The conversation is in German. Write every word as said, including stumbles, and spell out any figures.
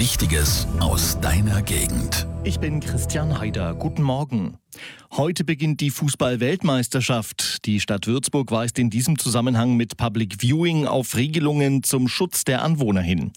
Wichtiges aus deiner Gegend. Ich bin Christian Haider. Guten Morgen. Heute beginnt die Fußball-Weltmeisterschaft. Die Stadt Würzburg weist in diesem Zusammenhang mit Public Viewing auf Regelungen zum Schutz der Anwohner hin.